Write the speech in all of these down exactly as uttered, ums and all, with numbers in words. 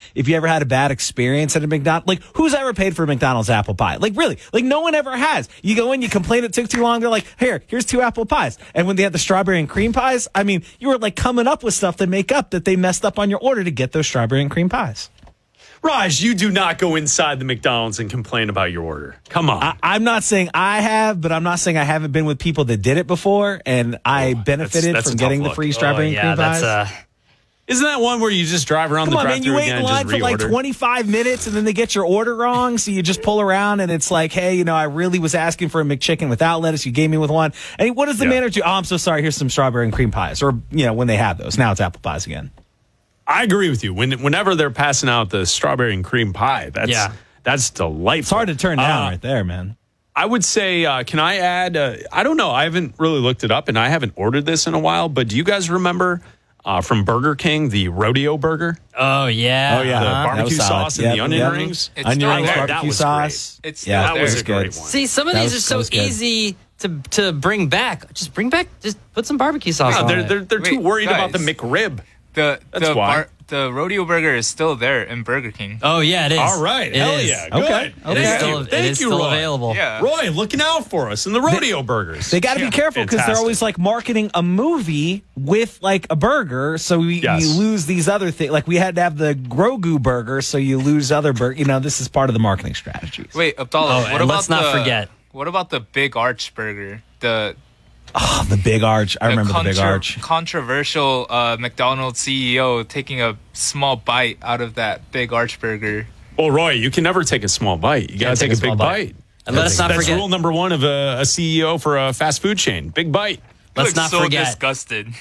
if you ever had a bad experience at a McDonald's, like who's ever paid for a McDonald's apple pie? Like really, like no one ever has. You go in, you complain it took too long. They're like, here, here's two apple pies. And when they had the strawberry and cream pies, I mean, you were like coming up with stuff to make up that they messed up on your order to get those strawberry and cream pies. Raj, you do not go inside the McDonald's and complain about your order. Come on. I, I'm not saying I have, but I'm not saying I haven't been with people that did it before, and I oh, benefited that's, that's from getting the free strawberry oh, yeah, and cream pies. That's, uh, Isn't that one where you just drive around Come the on, man, you wait in line for like twenty-five minutes, and then they get your order wrong, so you just pull around, and it's like, hey, you know, I really was asking for a McChicken without lettuce. You gave me with one. And what does the yeah. manager do? Oh, I'm so sorry. Here's some strawberry and cream pies. Or, you know, when they have those. Now it's apple pies again. I agree with you. When, whenever they're passing out the strawberry and cream pie, that's yeah. that's delightful. It's hard to turn down uh, right there, man. I would say, uh, can I add, uh, I don't know, I haven't really looked it up, and I haven't ordered this in a while, but do you guys remember uh, from Burger King, the rodeo burger? Oh, yeah. Oh, yeah. The uh-huh. barbecue sauce and yep, the onion yep. rings? It's onion rings, barbecue that was sauce. Great. It's yeah, that there. was a great one. See, some of that these was, are so easy to to bring back. Just bring back, just put some barbecue sauce no, on they're, it. They're, they're Wait, too worried guys, about the McRib. The, That's the why. Bar- The rodeo burger is still there in Burger King. Oh, yeah, it is. All right. It Hell is. yeah. Good. Okay. It is still, Thank it is you, still Roy. available. Yeah. Roy, looking out for us in the rodeo they, burgers. They got to yeah. be careful because they're always like marketing a movie with like a burger, so we, yes. you lose these other things. Like we had to have the Grogu burger, so you lose other burger. You know, this is part of the marketing strategies. Wait, Abdallah, Oh, what about let's not the, forget. What about the Big Arch burger? The Oh, the Big Arch. I the remember contra- the Big Arch. Controversial uh, McDonald's C E O taking a small bite out of that Big Arch burger. Well, Roy, you can never take a small bite. You got to take, take a big bite. bite. And let us not That's forget. rule number one of a, a C E O for a fast food chain. Big bite. Let's not so forget. disgusted.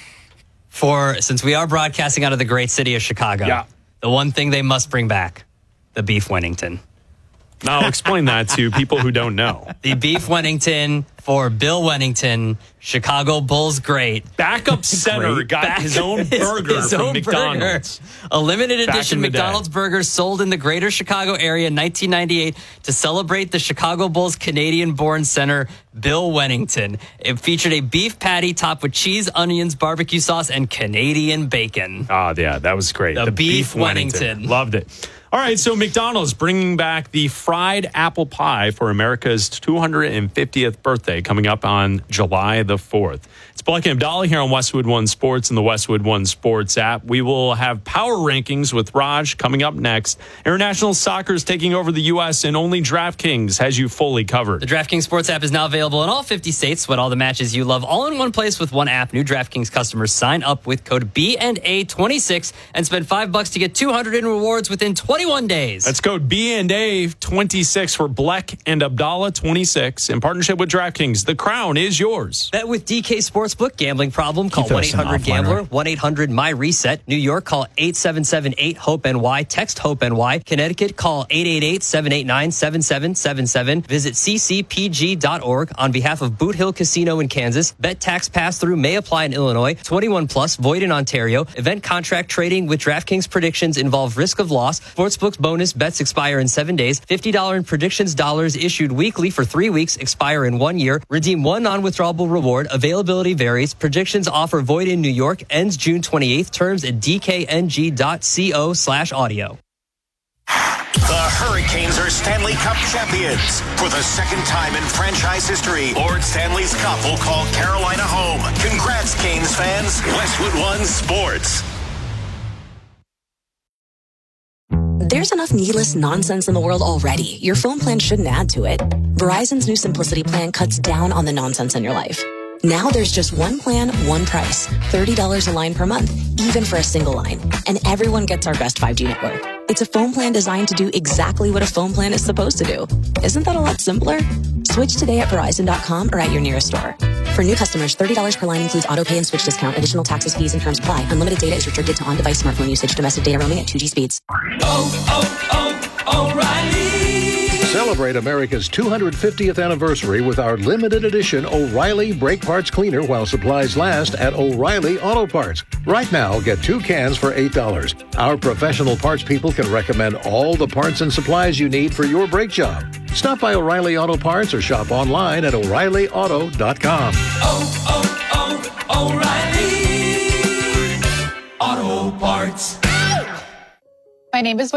For since we are broadcasting out of the great city of Chicago, yeah. the one thing they must bring back, the beef Wennington. Now explain that to people who don't know. The beef Wennington for Bill Wennington, Chicago Bulls great. Backup center Great. got Back- his own burger his from own McDonald's. Burger. A limited Back edition in the McDonald's day. burger sold in the greater Chicago area in nineteen ninety-eight to celebrate the Chicago Bulls Canadian-born center, Bill Wennington. It featured a beef patty topped with cheese, onions, barbecue sauce, and Canadian bacon. Oh, yeah, that was great. The The, beef beef Wennington. Wennington. Loved it. All right, so McDonald's bringing back the fried apple pie for America's two hundred fiftieth birthday coming up on July the fourth. It's Blake and Abdallah here on Westwood One Sports and the Westwood One Sports app. We will have power rankings with Raj coming up next. International soccer is taking over the U S and only DraftKings has you fully covered. The DraftKings Sports app is now available in all fifty states. Sweat all the matches you love all in one place with one app. New DraftKings customers sign up with code B and A twenty-six and spend five bucks to get two hundred in rewards within twenty-one days. That's code B and A twenty-six for Blake and Abdallah twenty-six in partnership with DraftKings. The crown is yours. Bet with D K Sportsbook. Gambling problem? Call Keep one us eight an hundred offline, gambler, right? one eight hundred my reset. New York, call eight seven seven eight hope N Y. Text HOPE-NY. Connecticut, call eight eight eight seven eight nine seven seven seven seven. Visit c c p g dot org on behalf of Boot Hill Casino in Kansas. Bet tax pass-through may apply in Illinois. twenty-one plus, void in Ontario. Event contract trading with DraftKings predictions involve risk of loss. Sportsbook's bonus bets expire in seven days. fifty dollars in predictions dollars issued weekly for three weeks, expire in one year. Redeem one non-withdrawable reward. Availability varies. Predictions offer void in New York. Ends June twenty-eighth. Terms at d k n g dot co slash audio. The Hurricanes are Stanley Cup champions. For the second time in franchise history, Lord Stanley's Cup will call Carolina home. Congrats, Canes fans. Westwood One Sports. There's enough needless nonsense in the world already. Your phone plan shouldn't add to it. Verizon's new Simplicity plan cuts down on the nonsense in your life. Now there's just one plan, one price. thirty dollars a line per month, even for a single line. And everyone gets our best five G network. It's a phone plan designed to do exactly what a phone plan is supposed to do. Isn't that a lot simpler? Switch today at Verizon dot com or at your nearest store. For new customers, thirty dollars per line includes auto pay and switch discount. Additional taxes, fees, and terms apply. Unlimited data is restricted to on-device smartphone usage. Domestic data roaming at two G speeds. Oh, oh, oh, O'Reilly. Celebrate America's two hundred fiftieth anniversary with our limited edition O'Reilly Brake Parts Cleaner while supplies last at O'Reilly Auto Parts. Right now, get two cans for eight dollars. Our professional parts people can recommend all the parts and supplies you need for your brake job. Stop by O'Reilly Auto Parts or shop online at O'Reilly Auto dot com. Oh, oh, oh, O'Reilly Auto Parts. My name is